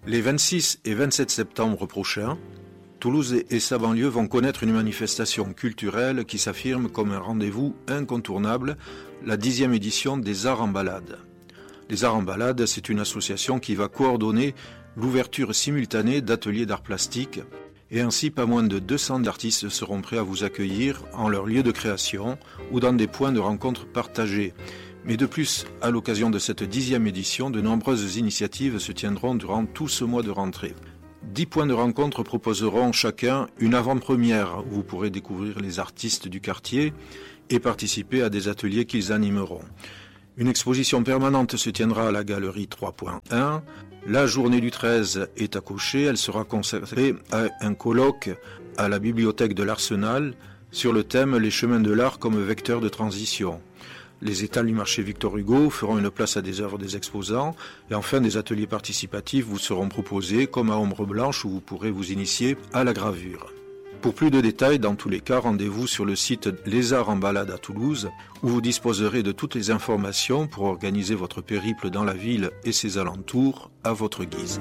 Les 26 et 27 septembre prochains, Toulouse et sa banlieue vont connaître une manifestation culturelle qui s'affirme comme un rendez-vous incontournable, la 10e édition des Arts en Balade. Les Arts en Balade, c'est une association qui va coordonner l'ouverture simultanée d'ateliers d'art plastique et ainsi pas moins de 200 artistes seront prêts à vous accueillir en leur lieu de création ou dans des points de rencontre partagés. Mais de plus, à l'occasion de cette 10e édition, de nombreuses initiatives se tiendront durant tout ce mois de rentrée. 10 points de rencontre proposeront chacun une avant-première où vous pourrez découvrir les artistes du quartier et participer à des ateliers qu'ils animeront. Une exposition permanente se tiendra à la galerie 3.1. La journée du 13 est à cocher. Elle sera consacrée à un colloque à la bibliothèque de l'Arsenal sur le thème « Les chemins de l'art comme vecteur de transition ». Les étals du marché Victor Hugo feront une place à des œuvres des exposants et enfin des ateliers participatifs vous seront proposés comme à Ombre Blanche où vous pourrez vous initier à la gravure. Pour plus de détails, dans tous les cas, rendez-vous sur le site Les Arts en Balade à Toulouse où vous disposerez de toutes les informations pour organiser votre périple dans la ville et ses alentours à votre guise.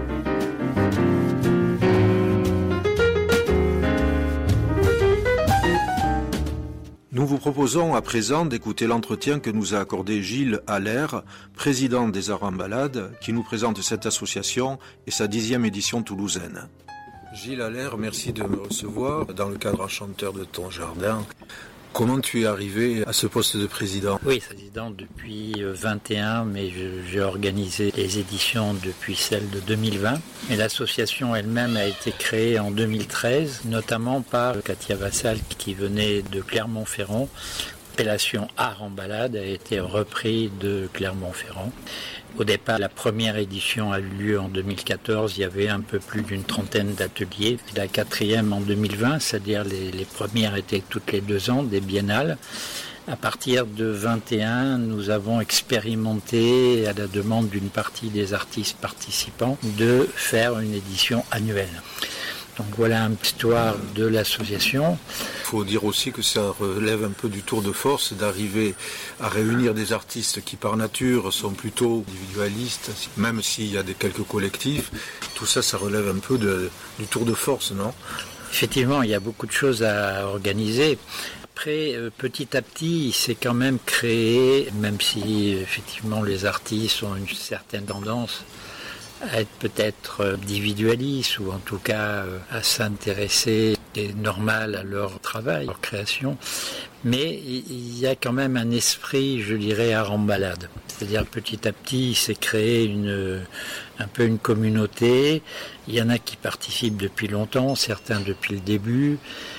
Nous vous proposons à présent d'écouter l'entretien que nous a accordé Gilles Allaire, président des Arts en Balade, qui nous présente cette association et sa 10e édition toulousaine. Gilles Allaire, merci de me recevoir dans le cadre enchanteur de ton jardin. Comment tu es arrivé à ce poste de président ? Oui, président depuis 21, mais j'ai organisé les éditions depuis celle de 2020. Et l'association elle-même a été créée en 2013, notamment par Katia Vassal qui venait de Clermont-Ferrand. L'appellation Art en Balade a été reprise de Clermont-Ferrand. Au départ, la première édition a eu lieu en 2014, il y avait un peu plus d'une trentaine d'ateliers. La 4e en 2020, c'est-à-dire les premières étaient toutes les 2 ans, des biennales. À partir de 21, nous avons expérimenté, à la demande d'une partie des artistes participants, de faire une édition annuelle. Donc voilà une histoire de l'association. Il faut dire aussi que ça relève un peu du tour de force d'arriver à réunir des artistes qui par nature sont plutôt individualistes, même s'il y a quelques collectifs. Tout ça, ça relève un peu du tour de force, non ? Effectivement, il y a beaucoup de choses à organiser. Après, petit à petit, il s'est quand même créé, même si effectivement les artistes ont une certaine tendance à être peut-être individualistes ou en tout cas à s'intéresser, c'est normal à leur travail, à leur création, mais il y a quand même un esprit, je dirais, art en balade. C'est-à-dire petit à petit, il s'est créé un peu une communauté. Il y en a qui participent depuis longtemps, certains depuis le début.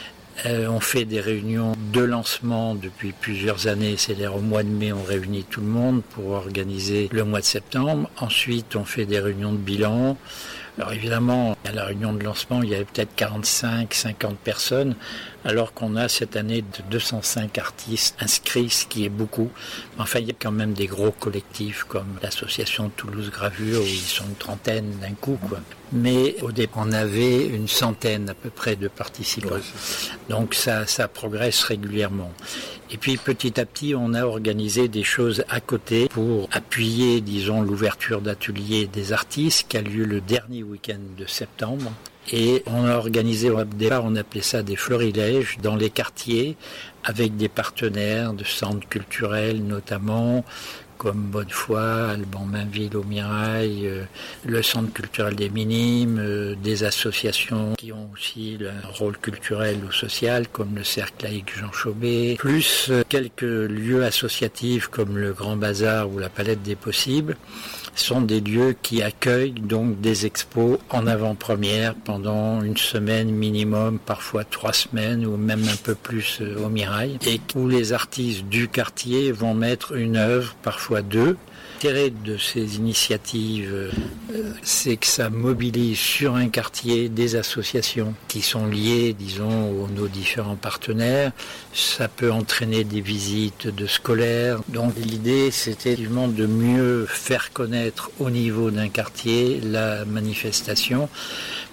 On fait des réunions de lancement depuis plusieurs années, c'est-à-dire au mois de mai on réunit tout le monde pour organiser le mois de septembre. Ensuite on fait des réunions de bilan. Alors évidemment, à la réunion de lancement, il y avait peut-être 45-50 personnes, alors qu'on a cette année de 205 artistes inscrits, ce qui est beaucoup. Enfin, il y a quand même des gros collectifs comme l'association Toulouse Gravure, où ils sont une trentaine d'un coup, quoi. Mais au départ, on avait une centaine à peu près de participants. Donc ça progresse régulièrement. Et puis petit à petit, on a organisé des choses à côté pour appuyer, disons, l'ouverture d'ateliers des artistes qui a lieu le dernier week-end de septembre. Et on a organisé, au départ, on appelait ça des florilèges dans les quartiers avec des partenaires de centres culturels notamment, comme Bonnefoy, Alban-Mainville au Mirail, le Centre culturel des Minimes, des associations qui ont aussi un rôle culturel ou social, comme le Cercle laïque Jean Chaumet, plus quelques lieux associatifs comme le Grand Bazar ou la Palette des Possibles, sont des lieux qui accueillent donc des expos en avant-première pendant une semaine minimum, parfois 3 semaines ou même un peu plus au Mirail, et où les artistes du quartier vont mettre une œuvre, parfois 2. L'intérêt de ces initiatives, c'est que ça mobilise sur un quartier des associations qui sont liées, disons, aux nos différents partenaires. Ça peut entraîner des visites de scolaires. Donc l'idée, c'était effectivement de mieux faire connaître au niveau d'un quartier la manifestation,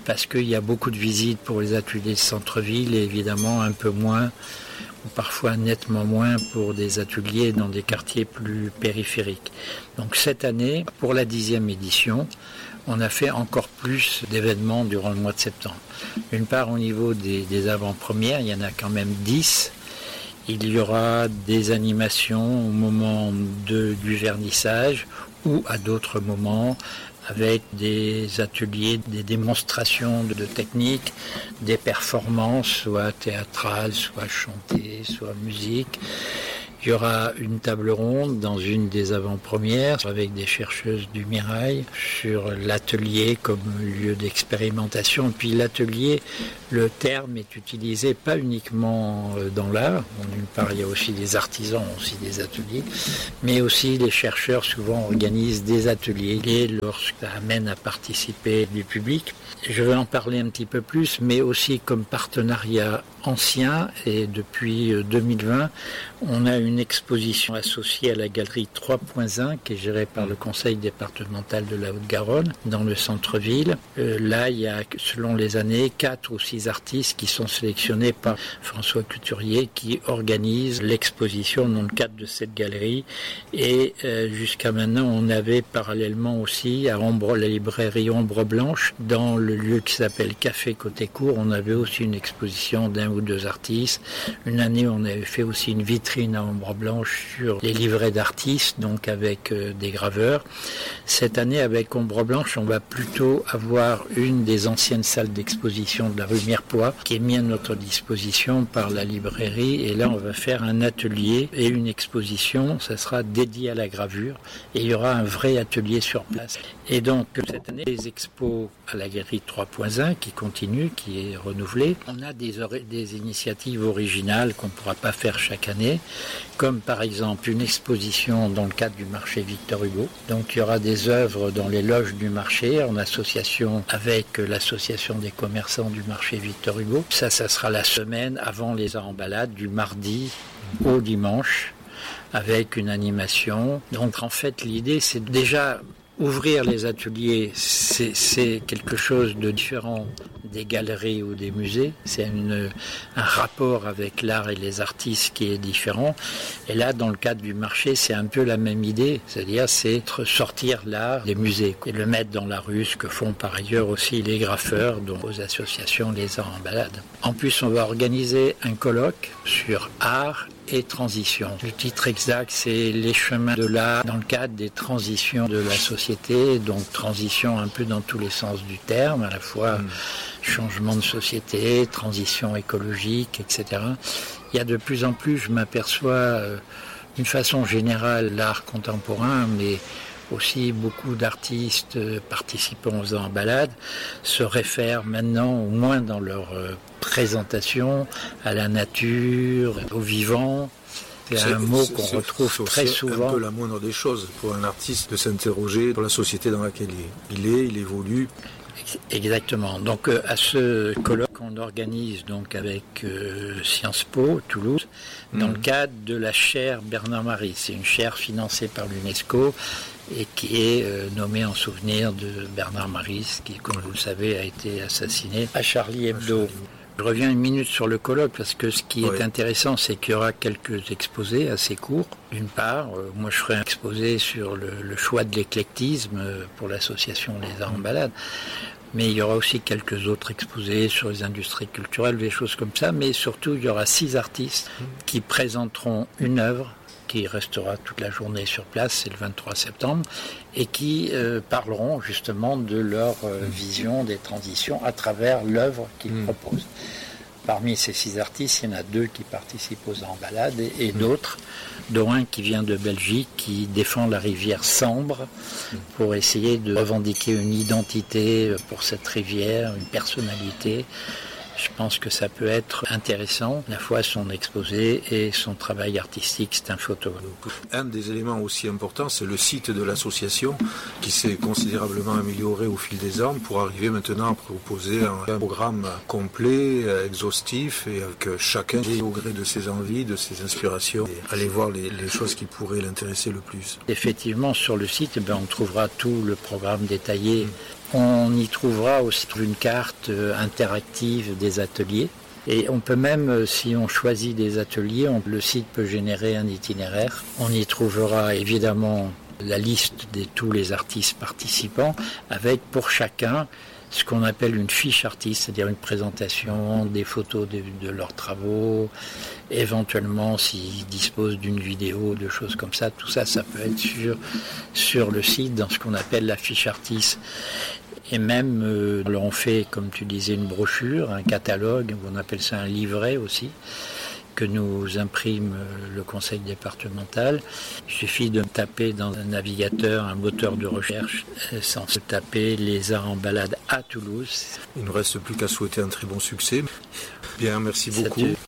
parce qu'il y a beaucoup de visites pour les ateliers de centre-ville et évidemment un peu moins, ou parfois nettement moins pour des ateliers dans des quartiers plus périphériques. Donc cette année, pour la 10e édition, on a fait encore plus d'événements durant le mois de septembre. D'une part, au niveau des avant-premières, il y en a quand même 10. Il y aura des animations au moment du vernissage ou à d'autres moments avec des ateliers, des démonstrations de techniques, des performances, soit théâtrales, soit chantées, soit musique. Il y aura une table ronde dans une des avant-premières avec des chercheuses du Mirail sur l'atelier comme lieu d'expérimentation. Et puis l'atelier, le terme est utilisé pas uniquement dans l'art. D'une part, il y a aussi des artisans, aussi des ateliers, mais aussi les chercheurs souvent organisent des ateliers et lorsque ça amène à participer du public. Je vais en parler un petit peu plus, mais aussi comme partenariat ancien et depuis 2020, on a une exposition associée à la galerie 3.1 qui est gérée par le conseil départemental de la Haute-Garonne dans le centre-ville. Là, il y a, selon les années, 4 ou 6 artistes qui sont sélectionnés par François Couturier qui organise l'exposition dans le cadre de cette galerie. Et jusqu'à maintenant, on avait parallèlement aussi à la librairie Ombre Blanche, dans le lieu qui s'appelle Café Côté Cour, on avait aussi une exposition d'un ou deux artistes. Une année, on avait fait aussi une vitrine à Ombre Blanche sur les livrets d'artistes, donc avec des graveurs. Cette année, avec Ombre Blanche, on va plutôt avoir une des anciennes salles d'exposition de la rue Mirepoix qui est mise à notre disposition par la librairie. Et là, on va faire un atelier et une exposition. Ça sera dédié à la gravure et il y aura un vrai atelier sur place. Et donc, cette année, les expos à la galerie 3.1 qui continue, qui est renouvelée. On a des initiatives originales qu'on ne pourra pas faire chaque année, comme par exemple une exposition dans le cadre du marché Victor Hugo. Donc il y aura des œuvres dans les loges du marché en association avec l'association des commerçants du marché Victor Hugo. Ça sera la semaine avant les arts en balade, du mardi au dimanche, avec une animation. Donc en fait l'idée c'est déjà ouvrir les ateliers, c'est quelque chose de différent des galeries ou des musées. C'est un rapport avec l'art et les artistes qui est différent. Et là, dans le cadre du marché, c'est un peu la même idée. C'est-à-dire, c'est sortir l'art des musées et le mettre dans la rue, ce que font par ailleurs aussi les graffeurs, dont aux associations Les Arts en Balade. En plus, on va organiser un colloque sur art et transition. Le titre exact, c'est les chemins de l'art dans le cadre des transitions de la société, donc transition un peu dans tous les sens du terme, à la fois changement de société, transition écologique, etc. Il y a de plus en plus, je m'aperçois, d'une façon générale, l'art contemporain, mais aussi beaucoup d'artistes participant aux Arts en balade se réfèrent maintenant, au moins dans leur présentation, à la nature, au vivant. C'est un mot qu'on retrouve très souvent. C'est un peu la moindre des choses pour un artiste de s'interroger sur la société dans laquelle il évolue. Exactement. Donc à ce colloque qu'on organise donc avec Sciences Po Toulouse dans le cadre de la chaire Bernard Maris. C'est une chaire financée par l'UNESCO et qui est nommée en souvenir de Bernard Maris qui, comme vous le savez, a été assassiné à Charlie Hebdo. Je reviens une minute sur le colloque parce que ce qui est intéressant, c'est qu'il y aura quelques exposés assez courts. D'une part, moi je ferai un exposé sur le choix de l'éclectisme pour l'association Les Arts en balade. Mais il y aura aussi quelques autres exposés sur les industries culturelles, des choses comme ça. Mais surtout, il y aura 6 artistes qui présenteront une œuvre qui restera toute la journée sur place, c'est le 23 septembre, et qui parleront justement de leur vision des transitions à travers l'œuvre qu'ils proposent. Parmi ces 6 artistes, il y en a 2 qui participent aux Arts en balade et d'autres, dont un qui vient de Belgique, qui défend la rivière Sambre pour essayer de revendiquer une identité pour cette rivière, une personnalité. Je pense que ça peut être intéressant, à la fois son exposé et son travail artistique, c'est un photographe. Un des éléments aussi importants, c'est le site de l'association qui s'est considérablement amélioré au fil des ans pour arriver maintenant à proposer un programme complet, exhaustif et avec chacun au gré de ses envies, de ses inspirations et aller voir les choses qui pourraient l'intéresser le plus. Effectivement, sur le site, on trouvera tout le programme détaillé On y trouvera aussi une carte interactive des ateliers. Et on peut même, si on choisit des ateliers, le site peut générer un itinéraire. On y trouvera évidemment la liste de tous les artistes participants, avec pour chacun ce qu'on appelle une fiche artiste, c'est-à-dire une présentation, des photos de leurs travaux, éventuellement s'ils disposent d'une vidéo, de choses comme ça. Tout ça, ça peut être sur le site dans ce qu'on appelle la fiche artiste. Et même, on fait, comme tu disais, une brochure, un catalogue, on appelle ça un livret aussi, que nous imprime le conseil départemental. Il suffit de taper dans un navigateur, un moteur de recherche, sans se taper les arts en balade à Toulouse. Il ne reste plus qu'à souhaiter un très bon succès. Bien, merci beaucoup.